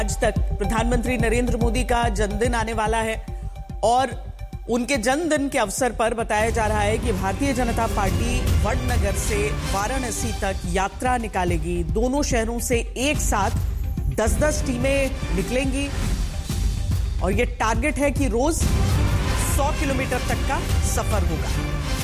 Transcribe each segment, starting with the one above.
आज तक प्रधानमंत्री नरेंद्र मोदी का जन्मदिन आने वाला है और उनके जन्मदिन के अवसर पर बताया जा रहा है कि भारतीय जनता पार्टी वडनगर से वाराणसी तक यात्रा निकालेगी। दोनों शहरों से एक साथ 10-10 टीमें निकलेंगी और ये टारगेट है कि रोज 100 किलोमीटर तक का सफर होगा।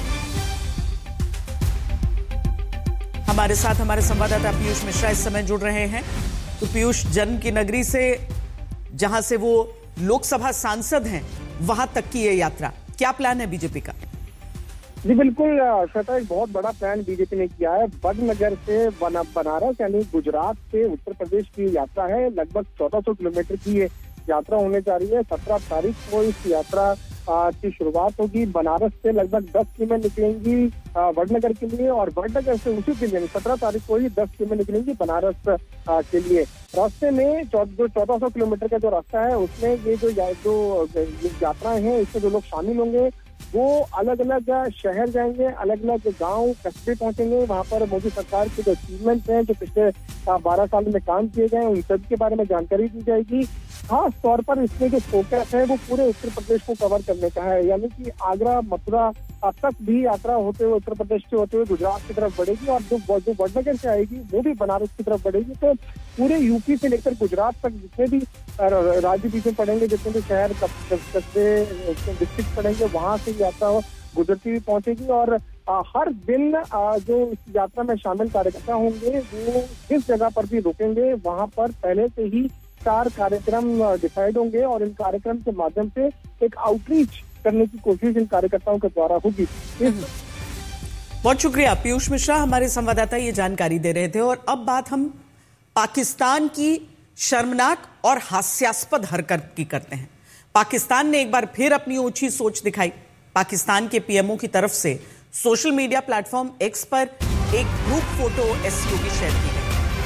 हमारे साथ हमारे संवाददाता पीयूष मिश्रा इस समय जुड़ रहे हैं। तो पीयूष, जन्म की नगरी से जहां से वो लोकसभा सांसद हैं वहां तक की ये यात्रा, क्या प्लान है बीजेपी का? जी बिल्कुल श्वेता, एक बहुत बड़ा प्लान बीजेपी ने किया है। वडनगर से बनारस यानी गुजरात से उत्तर प्रदेश की यात्रा है। लगभग 1400 किलोमीटर की ये यात्रा होने जा रही है। 17 तारीख को इस यात्रा की शुरुआत होगी। बनारस से लगभग 10 टीमें निकलेंगी वडनगर के लिए और वडनगर से उसी दिन 17 तारीख को ही 10 टीमें निकलेंगी बनारस के लिए। रास्ते में 1400 किलोमीटर का जो रास्ता है उसमें ये जो यात्राएं हैं इसमें जो लोग शामिल होंगे वो अलग अलग शहर जाएंगे, अलग अलग गांव कस्बे पहुंचेंगे। वहां पर मोदी सरकार के जो अचीवमेंट्स हैं, जो पिछले 12 साल में काम किए गए हैं, उन सब के बारे में जानकारी दी जाएगी। खास तौर पर इसमें जो फोकस है वो पूरे उत्तर प्रदेश को कवर करने का है, यानी कि आगरा मथुरा तक भी यात्रा होते हुए उत्तर प्रदेश के होते हुए गुजरात की तरफ बढ़ेगी और जो वडनगर से आएगी वो भी बनारस की तरफ बढ़ेगी। तो पूरे यूपी से लेकर गुजरात तक जितने भी राज्य बीच में पड़ेंगे, जितने भी शहर कस्बे डिस्ट्रिक्ट पड़ेंगे, वहां से यात्रा गुजरती हुई पहुंचेगी। और हर दिन जो इस यात्रा में शामिल कार्यकर्ता होंगे वो जिस जगह पर भी रुकेंगे वहां पर पहले से ही 4 कार्यक्रम डिसाइड होंगे और इन कार्यक्रम के माध्यम से एक आउटरीच करने की कोशिश इन कार्यकर्ताओं के द्वारा होगी। बहुत शुक्रिया पीयूष मिश्रा, हमारे संवाददाता ये जानकारी दे रहे थे। और अब बात हम पाकिस्तान की शर्मनाक और हास्यास्पद हरकत की करते हैं। पाकिस्तान ने एक बार फिर अपनी ऊंची सोच दिखाई। पाकिस्तान के पीएमओ की तरफ से सोशल मीडिया प्लेटफॉर्म एक्स पर एक ग्रुप फोटो एससीओ की शेयर की गई।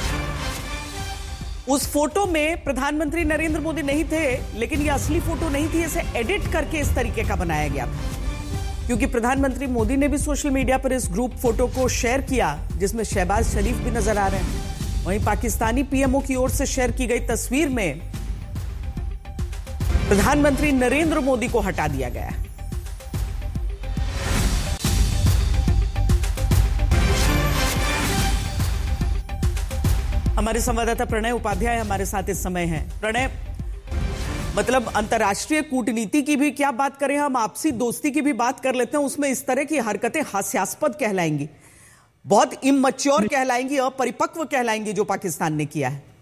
उस फोटो में प्रधानमंत्री नरेंद्र मोदी नहीं थे, लेकिन ये असली फोटो नहीं थी। इसे एडिट करके इस तरीके का बनाया गया था क्योंकि प्रधानमंत्री मोदी ने भी सोशल मीडिया पर इस ग्रुप फोटो को शेयर किया जिसमें शहबाज शरीफ भी नजर आ रहे हैं। वहीं पाकिस्तानी पीएमओ की ओर से शेयर की गई तस्वीर में प्रधानमंत्री नरेंद्र मोदी को हटा दिया गया है। हमारे संवाददाता प्रणय उपाध्याय हमारे साथ इस समय हैं। प्रणय, मतलब अंतर्राष्ट्रीय कूटनीति की भी क्या बात करें, हम आपसी दोस्ती की भी बात कर लेते हैं। उसमें इस तरह की हरकतें हास्यास्पद कहलाएंगी, बहुत इमैच्योर कहलाएंगी, अपरिपक्व कहलाएंगी जो पाकिस्तान ने किया है।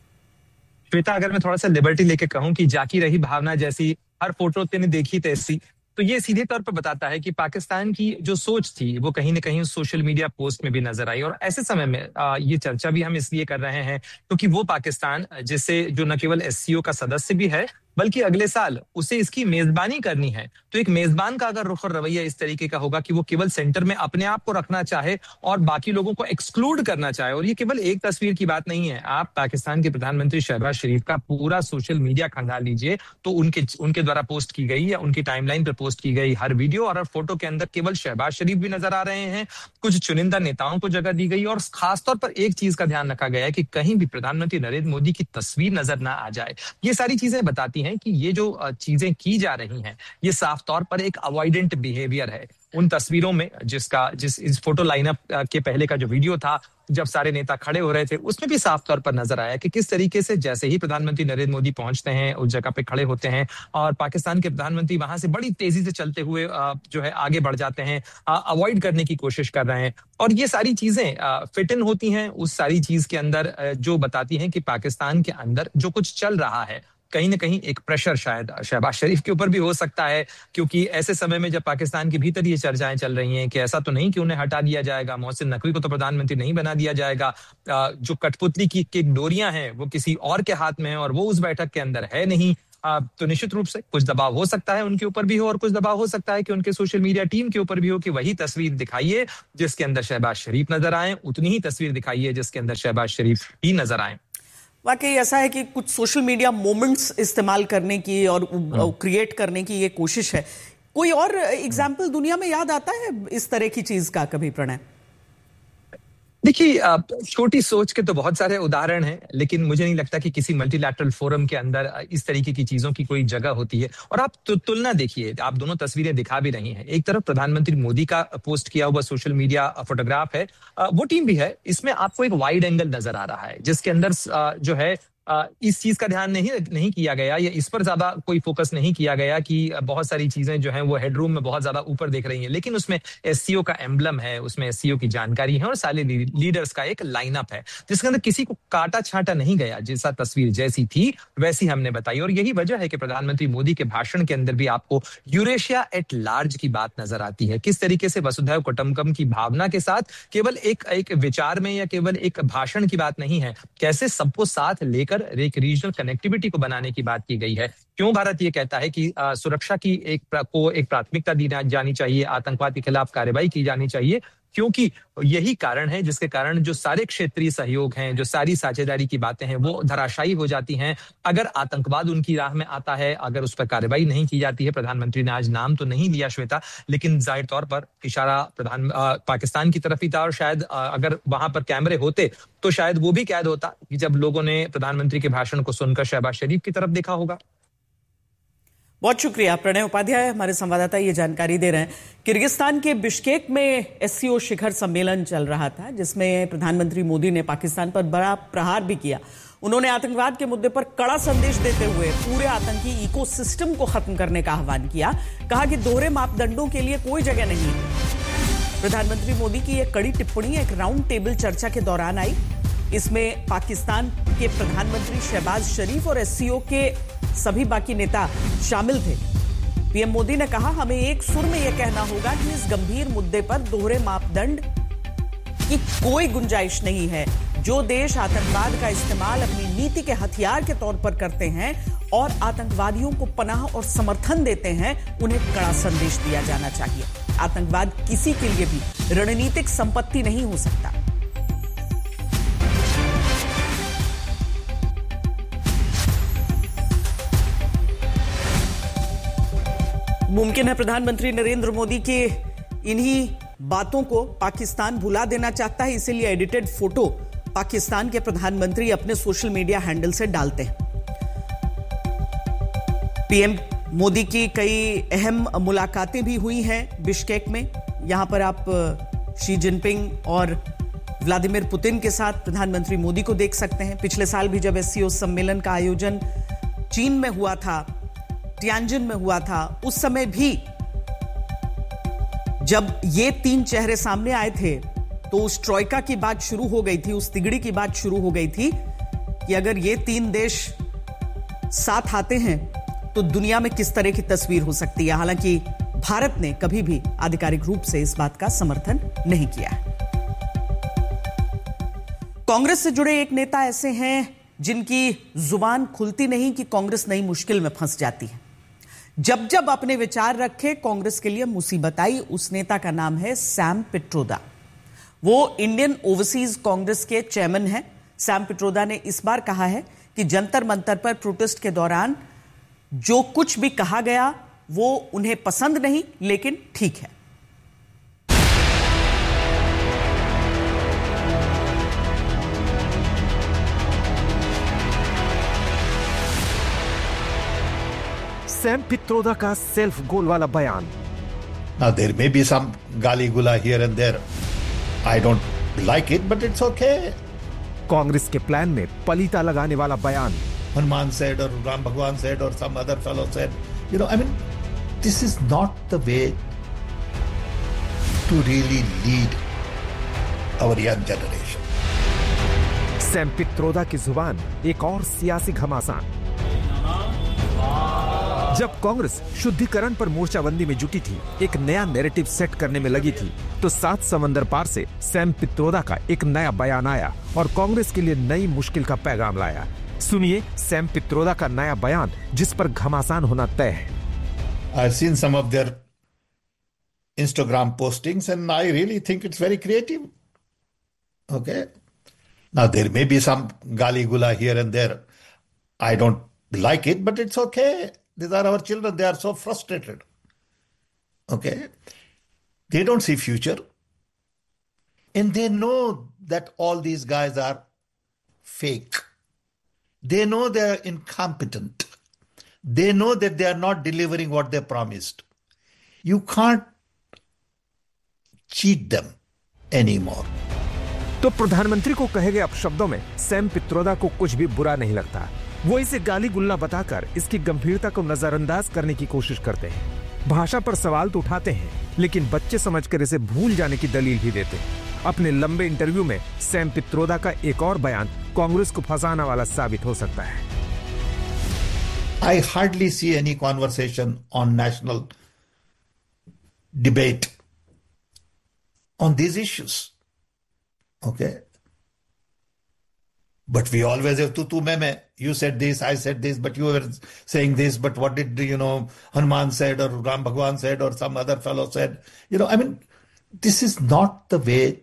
श्वेता, अगर मैं थोड़ा सा लिबर्टी लेके कहूं कि जाकी रही भावना जैसी हर फोटो तेने देखी तैसी, तो ये सीधे तौर पर बताता है कि पाकिस्तान की जो सोच थी वो कहीं ना कहीं सोशल मीडिया पोस्ट में भी नजर आई। और ऐसे समय में ये चर्चा भी हम इसलिए कर रहे हैं क्योंकि वो पाकिस्तान जिसे जो न केवल एससीओ का सदस्य भी है बल्कि अगले साल उसे इसकी मेजबानी करनी है। तो एक मेजबान का अगर रुख और रवैया इस तरीके का होगा कि वो केवल सेंटर में अपने आप को रखना चाहे और बाकी लोगों को एक्सक्लूड करना चाहे, और ये केवल एक तस्वीर की बात नहीं है। आप पाकिस्तान के प्रधानमंत्री शहबाज शरीफ का पूरा सोशल मीडिया खंगाल लीजिए तो उनके द्वारा पोस्ट की गई या उनकी टाइमलाइन पर पोस्ट की गई हर वीडियो और हर फोटो के अंदर केवल शहबाज शरीफ भी नजर आ रहे हैं। कुछ चुनिंदा नेताओं को जगह दी गई और खासतौर पर एक चीज का ध्यान रखा गया है कि कहीं भी प्रधानमंत्री नरेंद्र मोदी की तस्वीर नजर ना आ जाए। ये सारी चीजें बताती हैं कि ये जो चीजें की जा रही हैं ये साफ तौर पर एक अवॉइडेंट बिहेवियर है। उन तस्वीरों में इस फोटो लाइनअप के पहले का जो वीडियो था जब सारे नेता खड़े हो रहे थे उसमें भी साफ तौर पर नजर आया कि किस तरीके से जैसे ही प्रधानमंत्री नरेंद्र मोदी पहुंचते हैं उस जगह पे खड़े होते हैं और पाकिस्तान के प्रधानमंत्री वहां से बड़ी तेजी से चलते हुए जो है आगे बढ़ जाते हैं, अवॉइड करने की कोशिश कर रहे हैं। और ये सारी चीजें फिट इन होती हैं उस सारी चीज के अंदर जो बताती हैं कि पाकिस्तान के अंदर जो कुछ चल रहा है कहीं ना कहीं एक प्रेशर शायद शहबाज शरीफ के ऊपर भी हो सकता है, क्योंकि ऐसे समय में जब पाकिस्तान के भीतर ये चर्चाएं चल रही हैं कि ऐसा तो नहीं कि उन्हें हटा दिया जाएगा, मोहसिन नकवी को तो प्रधानमंत्री नहीं बना दिया जाएगा, जो कठपुतली की डोरियां हैं वो किसी और के हाथ में है और वो उस बैठक के अंदर है नहीं, तो निश्चित रूप से कुछ दबाव हो सकता है उनके ऊपर भी हो और कुछ दबाव हो सकता है कि उनके सोशल मीडिया टीम के ऊपर भी हो कि वही तस्वीर दिखाइए जिसके अंदर शहबाज शरीफ नजर आए, उतनी ही तस्वीर दिखाइए जिसके अंदर शहबाज शरीफ ही नजर आए। वाकई ऐसा है कि कुछ सोशल मीडिया मोमेंट्स इस्तेमाल करने की और क्रिएट करने की ये कोशिश है। कोई और एग्जाम्पल दुनिया में याद आता है इस तरह की चीज का कभी, प्रणय? देखिए, छोटी सोच के तो बहुत सारे उदाहरण हैं, लेकिन मुझे नहीं लगता कि किसी मल्टीलैटरल फोरम के अंदर इस तरीके की चीजों की कोई जगह होती है। और आप तुलना देखिए, आप दोनों तस्वीरें दिखा भी रही हैं। एक तरफ प्रधानमंत्री मोदी का पोस्ट किया हुआ सोशल मीडिया फोटोग्राफ है, वो टीम भी है। इसमें आपको एक वाइड एंगल नजर आ रहा है, जिसके अंदर जो है इस चीज का ध्यान नहीं नहीं किया गया, या इस पर ज्यादा कोई फोकस नहीं किया गया कि बहुत सारी चीजें जो हैं वो हेडरूम में बहुत ज्यादा ऊपर दिख रही हैं। लेकिन उसमें एससीओ का एम्बलम है, उसमें एससीओ की जानकारी है और सारे लीडर्स का एक लाइनअप है, जिसके अंदर किसी को काटा छांटा नहीं गया। जैसा तस्वीर जैसी थी वैसी हमने बताई। और यही वजह है कि प्रधानमंत्री मोदी के भाषण के अंदर भी आपको यूरेशिया एट लार्ज की बात नजर आती है। किस तरीके से वसुधैव कुटुंबकम की भावना के साथ केवल एक विचार में या केवल एक भाषण की बात नहीं है, कैसे सबको साथ लेकर एक रीजनल कनेक्टिविटी को बनाने की बात की गई है। क्यों भारत ये कहता है कि सुरक्षा की एक प्राथमिकता दी जानी चाहिए, आतंकवाद के खिलाफ कार्रवाई की जानी चाहिए, क्योंकि यही कारण है जिसके कारण जो सारे क्षेत्रीय सहयोग हैं, जो सारी साझेदारी की बातें हैं, वो धराशायी हो जाती हैं अगर आतंकवाद उनकी राह में आता है, अगर उस पर कार्रवाई नहीं की जाती है। प्रधानमंत्री ने आज नाम तो नहीं लिया श्वेता, लेकिन जाहिर तौर पर इशारा पाकिस्तान की तरफ ही था। और शायद अगर वहां पर कैमरे होते तो शायद वो भी कैद होता कि जब लोगों ने प्रधानमंत्री के भाषण को सुनकर शहबाज शरीफ की तरफ देखा होगा। बहुत शुक्रिया प्रणय उपाध्याय, हमारे संवाददाता ये जानकारी दे रहे हैं। किर्गिस्तान के बिश्केक में एससीओ शिखर सम्मेलन चल रहा था, जिसमें प्रधानमंत्री मोदी ने पाकिस्तान पर बड़ा प्रहार भी किया। उन्होंने आतंकवाद के मुद्दे पर कड़ा संदेश देते हुए पूरे आतंकी इकोसिस्टम को खत्म करने का आह्वान किया। कहा कि दोहरे मापदंडों के लिए कोई जगह नहीं है। प्रधानमंत्री मोदी की यह कड़ी टिप्पणी एक राउंड टेबल चर्चा के दौरान आई। इसमें पाकिस्तान के प्रधानमंत्री शहबाज शरीफ और एससीओ के सभी बाकी नेता शामिल थे। पीएम मोदी ने कहा, हमें एक सुर में यह कहना होगा कि इस गंभीर मुद्दे पर दोहरे मापदंड की कोई गुंजाइश नहीं है। जो देश आतंकवाद का इस्तेमाल अपनी नीति के हथियार के तौर पर करते हैं और आतंकवादियों को पनाह और समर्थन देते हैं, उन्हें कड़ा संदेश दिया जाना चाहिए। आतंकवाद किसी के लिए भी रणनीतिक संपत्ति नहीं हो सकता। मुमकिन है प्रधानमंत्री नरेंद्र मोदी के इन्हीं बातों को पाकिस्तान भुला देना चाहता है, इसीलिए एडिटेड फोटो पाकिस्तान के प्रधानमंत्री अपने सोशल मीडिया हैंडल से डालते हैं। पीएम मोदी की कई अहम मुलाकातें भी हुई हैं बिश्केक में। यहां पर आप शी जिनपिंग और व्लादिमीर पुतिन के साथ प्रधानमंत्री मोदी को देख सकते हैं। पिछले साल भी जब एससीओ सम्मेलन का आयोजन चीन में हुआ था, टियानजिन में हुआ था, उस समय भी जब ये तीन चेहरे सामने आए थे तो उस ट्रॉयका की बात शुरू हो गई थी, उस तिगड़ी की बात शुरू हो गई थी कि अगर ये तीन देश साथ आते हैं तो दुनिया में किस तरह की तस्वीर हो सकती है। हालांकि भारत ने कभी भी आधिकारिक रूप से इस बात का समर्थन नहीं किया है। कांग्रेस से जुड़े एक नेता ऐसे हैं जिनकी जुबान खुलती नहीं कि कांग्रेस नई मुश्किल में फंस जाती है। जब जब अपने विचार रखे कांग्रेस के लिए मुसीबत आई। उस नेता का नाम है सैम पिट्रोदा। वो इंडियन ओवरसीज कांग्रेस के चेयरमैन हैं। सैम पिट्रोदा ने इस बार कहा है कि जंतर मंतर पर प्रोटेस्ट के दौरान जो कुछ भी कहा गया वो उन्हें पसंद नहीं, लेकिन ठीक है। सैम पित्रोदा का सेल्फ गोल वाला बयान। Now there may be some gali gula here and there. I don't like it, but it's okay. Congress के प्लान में पलीता लगाने वाला बयान। Hanuman said, or Ram Bhagwan said, or some other fellow said, you know, I mean, this is not the way to really lead our young generation. Sam Pitroda की जुबान एक और सियासी घमासान। जब कांग्रेस शुद्धिकरण पर मोर्चाबंदी में जुटी थी, एक नया नैरेटिव सेट करने में लगी थी, तो 7 समंदर पार से सैम पित्रोदा का एक नया बयान आया और कांग्रेस के लिए नई मुश्किल का पैगाम लाया। सुनिए सैम पित्रोदा का नया बयान, जिस पर घमासान होना तय है। I've seen some of their Instagram postings and I really think it's very creative. Okay. Now there may be some gali gula here and there. I don't like it, but it's okay. These are our children. They are so frustrated. Okay. They don't see future. And they know that all these guys are fake. They know they are incompetent. They know that they are not delivering what they promised. You can't cheat them anymore. तो प्रधानमंत्री को कहे गए अपशब्दों में Sam Pitroda को कुछ भी बुरा नहीं लगता। वो इसे गाली गुल्ला बताकर इसकी गंभीरता को नजरअंदाज करने की कोशिश करते हैं। भाषा पर सवाल तो उठाते हैं, लेकिन बच्चे समझकर इसे भूल जाने की दलील भी देते हैं। अपने लंबे इंटरव्यू में सैम पित्रोदा का एक और बयान कांग्रेस को फंसाने वाला साबित हो सकता है। I hardly see any conversation on national debate on these issues. Okay? But we always have tu me. You said this, I said this, but you were saying this, but what did, Hanuman said or Ram Bhagwan said or some other fellow said? This is not the way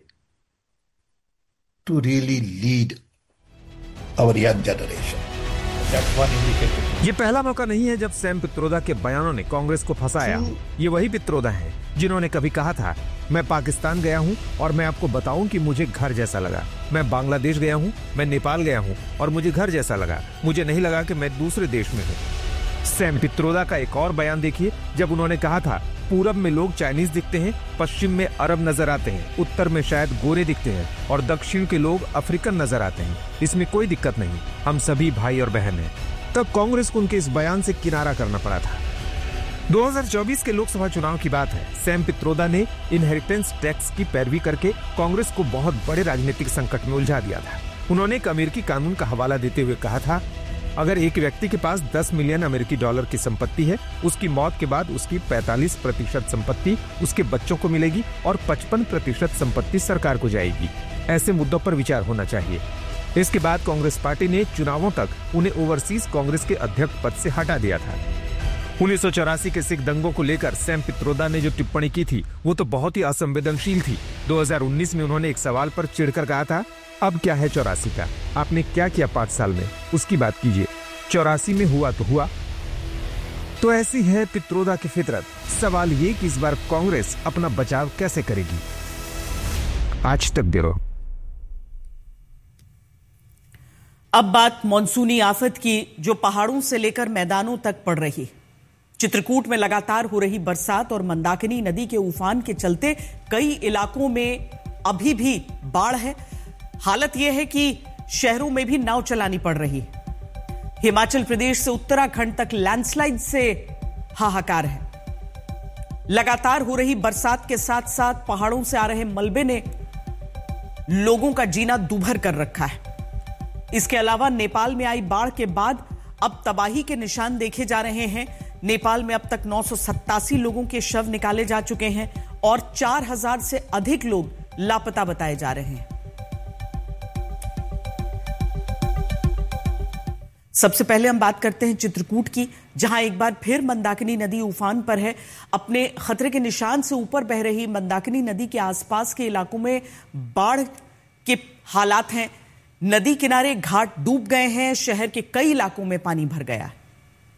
to really lead our young generation. That's one indicator. ये पहला मौका नहीं है जब Sam Pitroda के बयानों ने कांग्रेस को फंसाया। ये वही पित्रोदा हैं जिन्होंने कभी कहा था, मैं पाकिस्तान गया हूं और मैं आपको बताऊं कि मुझे घर जैसा लगा। मैं बांग्लादेश गया हूं, मैं नेपाल गया हूं और मुझे घर जैसा लगा। मुझे नहीं लगा कि मैं दूसरे देश में हूं। सैम पित्रोदा का एक और बयान देखिए, जब उन्होंने कहा था, पूरब में लोग चाइनीज दिखते हैं, पश्चिम में अरब नजर आते हैं, उत्तर में शायद गोरे दिखते हैं और दक्षिण के लोग अफ्रीकन नजर आते हैं। इसमें कोई दिक्कत नहीं, हम सभी भाई और बहन हैं। तब कांग्रेस को उनके इस बयान से किनारा करना पड़ा था। 2024 के लोकसभा चुनाव की बात है। सैम पित्रोदा ने इनहेरिटेंस टैक्स की पैरवी करके कांग्रेस को बहुत बड़े राजनीतिक संकट में उलझा दिया था। उन्होंने एक अमेरिकी कानून का हवाला देते हुए कहा था, अगर एक व्यक्ति के पास 10 मिलियन अमेरिकी डॉलर की संपत्ति है, उसकी मौत के बाद उसकी 45% संपत्ति उसके बच्चों को मिलेगी और 55% संपत्ति सरकार को जाएगी। ऐसे मुद्दों पर विचार होना चाहिए। इसके बाद कांग्रेस पार्टी ने चुनावों तक उन्हें ओवरसीज कांग्रेस के अध्यक्ष पद से हटा दिया था। 1984 के सिख दंगों को लेकर सैम पित्रोदा ने जो टिप्पणी की थी, वो तो बहुत ही असंवेदनशील थी। 2019 में उन्होंने एक सवाल पर चिढ़कर कहा था, अब क्या है 84 का, आपने क्या किया 5 साल में, उसकी बात कीजिए। 84 में हुआ तो हुआ। तो ऐसी है पित्रोदा की फितरत। सवाल ये कि इस बार कांग्रेस अपना बचाव कैसे करेगी। आज तक ब्यूरो। अब बात मॉनसूनी आफत की, जो पहाड़ों से लेकर मैदानों तक पड़ रही। चित्रकूट में लगातार हो रही बरसात और मंदाकिनी नदी के उफान के चलते कई इलाकों में अभी भी बाढ़ है। हालत यह है कि शहरों में भी नाव चलानी पड़ रही। हिमाचल प्रदेश से उत्तराखंड तक लैंडस्लाइड से हाहाकार है। लगातार हो रही बरसात के साथ साथ पहाड़ों से आ रहे मलबे ने लोगों का जीना दूभर कर रखा है। इसके अलावा नेपाल में आई बाढ़ के बाद अब तबाही के निशान देखे जा रहे हैं। नेपाल में अब तक 987 लोगों के शव निकाले जा चुके हैं और 4000 से अधिक लोग लापता बताए जा रहे हैं। सबसे पहले हम बात करते हैं चित्रकूट की, जहां एक बार फिर मंदाकिनी नदी उफान पर है। अपने खतरे के निशान से ऊपर बह रही मंदाकिनी नदी के आसपास के इलाकों में बाढ़ के हालात हैं। नदी किनारे घाट डूब गए हैं। शहर के कई इलाकों में पानी भर गया है।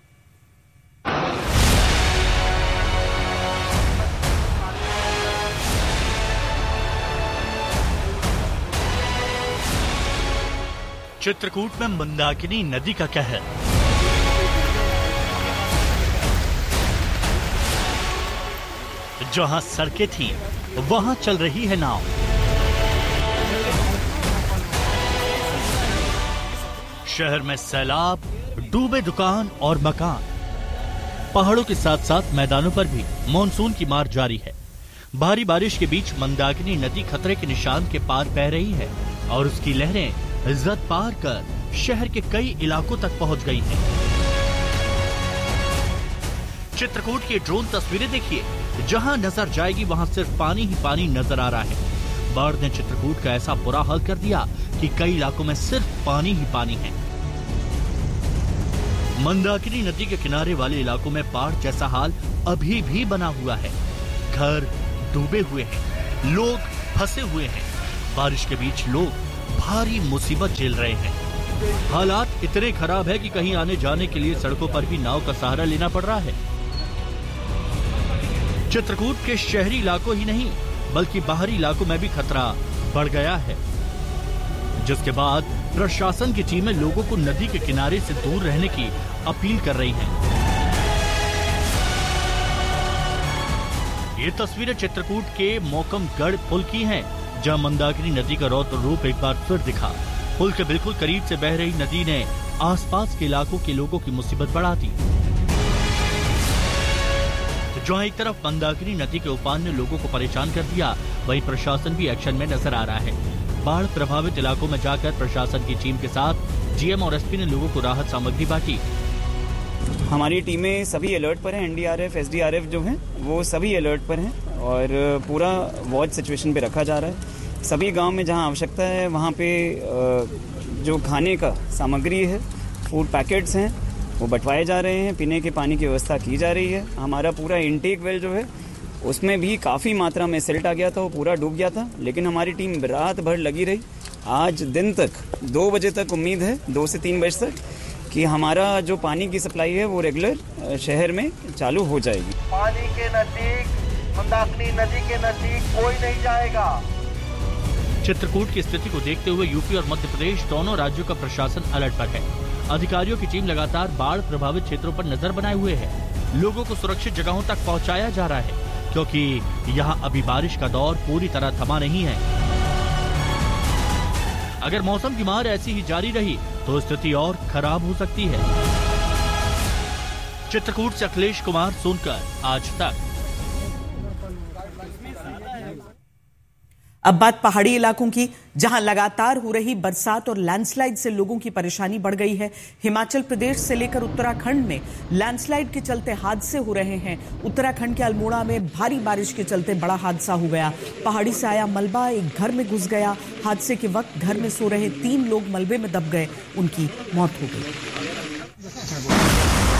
चित्रकूट में मंदाकिनी नदी का कहर। जहां सड़कें थीं, वहां चल रही है नाव। शहर में सैलाब, डूबे दुकान और मकान। पहाड़ों के साथ साथ मैदानों पर भी मॉनसून की मार जारी है। भारी बारिश के बीच मंदाकिनी नदी खतरे के निशान के पार बह रही है और उसकी लहरें इज्जत पार कर शहर के कई इलाकों तक पहुंच गई हैं। चित्रकूट की ड्रोन तस्वीरें देखिए, जहां नजर जाएगी वहां सिर्फ पानी ही पानी नजर आ रहा है। बाढ़ ने चित्रकूट का ऐसा बुरा हाल कर दिया कि कई इलाकों में सिर्फ पानी ही पानी है। मंदाकिनी नदी के किनारे वाले इलाकों में बाढ़ जैसा हाल अभी भी बना हुआ है। घर डूबे हुए हैं, लोग फंसे हुए हैं। बारिश के बीच लोग भारी मुसीबत झेल रहे हैं। हालात इतने खराब है कि कहीं आने जाने के लिए सड़कों पर भी नाव का सहारा लेना पड़ रहा है। चित्रकूट के शहरी इलाकों ही नहीं बल्कि बाहरी इलाकों में भी खतरा बढ़ गया है। जिसके बाद प्रशासन की टीमें लोगों को नदी के किनारे से दूर रहने की अपील कर रही हैं। ये तस्वीरें चित्रकूट के मोकमगढ़ पुल की हैं, जहां मंदाकिनी नदी का रौद्र रूप एक बार फिर दिखा। पुल के बिल्कुल करीब से बह रही नदी ने आसपास के इलाकों के लोगों की मुसीबत बढ़ा दी। जहां एक तरफ मंदाकिनी नदी के उफान ने लोगों को परेशान कर दिया, वहीं प्रशासन भी एक्शन में नजर आ रहा है। बाढ़ प्रभावित इलाकों में जाकर प्रशासन की टीम के साथ जीएम और एसपी ने लोगों को राहत सामग्री बांटी। हमारी टीमें सभी अलर्ट पर हैं। एनडीआरएफ, एसडीआरएफ जो हैं वो सभी अलर्ट पर हैं और पूरा वॉच सिचुएशन पे रखा जा रहा है। सभी गांव में जहां आवश्यकता है वहां पे जो खाने का सामग्री है, फूड पैकेट्स हैं, वो बंटवाए जा रहे हैं। पीने के पानी की व्यवस्था की जा रही है। हमारा पूरा इंटेक वेल जो है उसमें भी काफ़ी मात्रा में सिल्ट आ गया था, वो पूरा डूब गया था, लेकिन हमारी टीम रात भर लगी रही। आज दिन तक 2 बजे तक उम्मीद है, 2 से 3 बजे तक, कि हमारा जो पानी की सप्लाई है वो रेगुलर शहर में चालू हो जाएगी। पानी के नजदीक, मंदाकिनी नदी के नजदीक कोई नहीं जाएगा। चित्रकूट की स्थिति को देखते हुए यूपी और मध्य प्रदेश दोनों राज्यों का प्रशासन अलर्ट पर है। अधिकारियों की टीम लगातार बाढ़ प्रभावित क्षेत्रों पर नजर बनाए हुए है। लोगों को सुरक्षित जगहों तक पहुंचाया जा रहा है, क्योंकि यहां अभी बारिश का दौर पूरी तरह थमा नहीं है। अगर मौसम की मार ऐसी ही जारी रही तो स्थिति और खराब हो सकती है। चित्रकूट से अखिलेश कुमार, सोनकर, आज तक। अब बात पहाड़ी इलाकों की, जहां लगातार हो रही बरसात और लैंडस्लाइड से लोगों की परेशानी बढ़ गई है। हिमाचल प्रदेश से लेकर उत्तराखंड में लैंडस्लाइड के चलते हादसे हो रहे हैं। उत्तराखंड के अल्मोड़ा में भारी बारिश के चलते बड़ा हादसा हो गया। पहाड़ी से आया मलबा एक घर में घुस गया। हादसे के वक्त घर में सो रहे 3 लोग मलबे में दब गए, उनकी मौत हो गई।